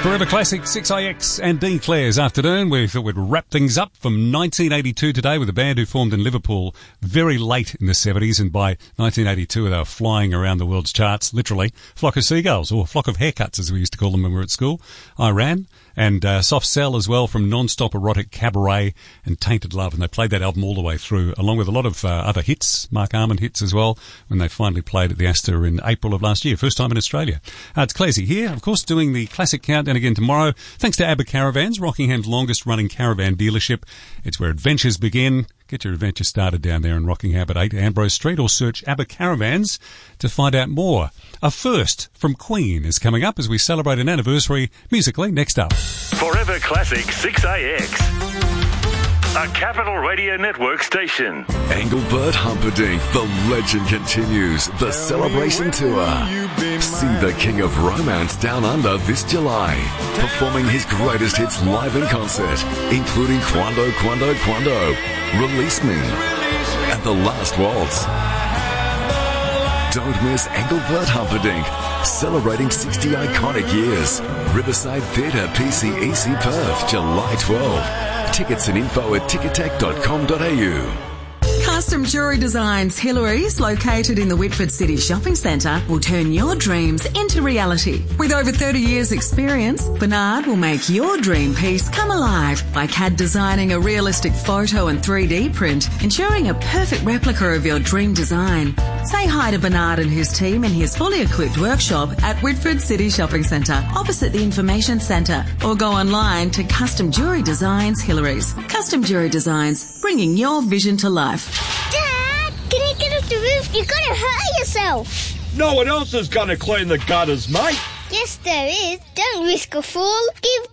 Forever Classic, 6IX and Dean Clare's afternoon. We thought we'd wrap things up from 1982 today with a band who formed in Liverpool very late in the 70s, and by 1982 they were flying around the world's charts, literally. Flock of Seagulls, or Flock of Haircuts as we used to call them when we were at school. Iran. And Soft Cell as well, from Non-Stop Erotic Cabaret and Tainted Love. And they played that album all the way through, along with a lot of other hits, Mark Armand hits as well, when they finally played at the Astor in April of last year, first time in Australia. It's Clazy here, of course, doing the Classic Countdown again tomorrow. Thanks to ABBA Caravans, Rockingham's longest-running caravan dealership. It's where adventures begin. Get your adventure started down there in Rockingham at 8 Ambrose Street, or search ABBA Caravans to find out more. A first from Queen is coming up as we celebrate an anniversary musically next up. Forever Classic 6AX. A Capital Radio Network station. Engelbert Humperdinck, the legend continues the celebration tour. See the King of Romance Down Under this July, performing his greatest hits live in concert, including Quando, Quando, Quando, Release Me, and The Last Waltz. Don't miss Engelbert Humperdinck, celebrating 60 iconic years. Riverside Theatre, PCEC Perth, July 12. Tickets and info at ticketek.com.au. Custom Jewellery Designs Hillary's, located in the Whitford City Shopping Centre, will turn your dreams into reality. With over 30 years' experience, Bernard will make your dream piece come alive by CAD designing a realistic photo and 3D print, ensuring a perfect replica of your dream design. Say hi to Bernard and his team in his fully equipped workshop at Whitford City Shopping Centre, opposite the Information Centre, or go online to Custom Jewellery Designs Hillary's. Custom Jewellery Designs, bringing your vision to life. Dad, can you get off the roof? You're going to hurt yourself. No one else is going to clean the gutters, mate. Yes, there is. Don't risk a fall. Give